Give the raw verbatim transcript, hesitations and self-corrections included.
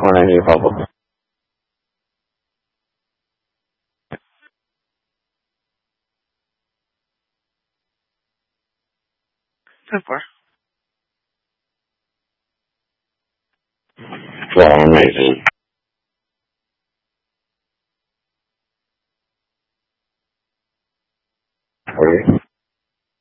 on any level. So far. Well, amazing. Are you?